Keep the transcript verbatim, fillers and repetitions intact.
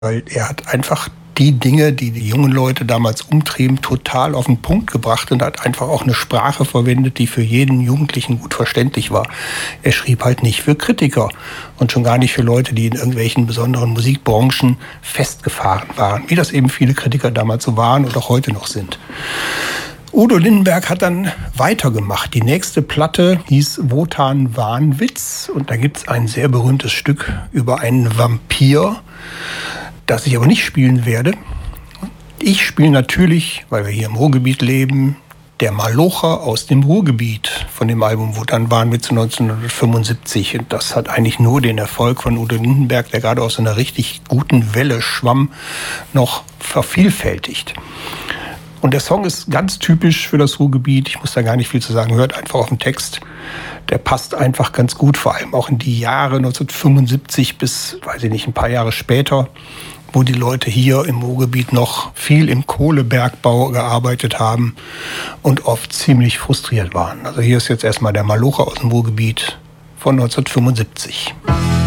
Weil er hat einfach die Dinge, die die jungen Leute damals umtrieben, total auf den Punkt gebracht und hat einfach auch eine Sprache verwendet, die für jeden Jugendlichen gut verständlich war. Er schrieb halt nicht für Kritiker und schon gar nicht für Leute, die in irgendwelchen besonderen Musikbranchen festgefahren waren, wie das eben viele Kritiker damals so waren und auch heute noch sind. Udo Lindenberg hat dann weitergemacht. Die nächste Platte hieß Wotan Wahnwitz und da gibt es ein sehr berühmtes Stück über einen Vampir, das ich aber nicht spielen werde. Ich spiele natürlich, weil wir hier im Ruhrgebiet leben, der Malocher aus dem Ruhrgebiet von dem Album Wotan Wahnwitz neunzehnhundertfünfundsiebzig. Und das hat eigentlich nur den Erfolg von Udo Lindenberg, der gerade aus einer richtig guten Welle schwamm, noch vervielfältigt. Und der Song ist ganz typisch für das Ruhrgebiet. Ich muss da gar nicht viel zu sagen. Hört einfach auf den Text. Der passt einfach ganz gut, vor allem auch in die Jahre neunzehnhundertfünfundsiebzig bis, weiß ich nicht, ein paar Jahre später, wo die Leute hier im Ruhrgebiet noch viel im Kohlebergbau gearbeitet haben und oft ziemlich frustriert waren. Also hier ist jetzt erstmal der Malocher aus dem Ruhrgebiet von neunzehnhundertfünfundsiebzig.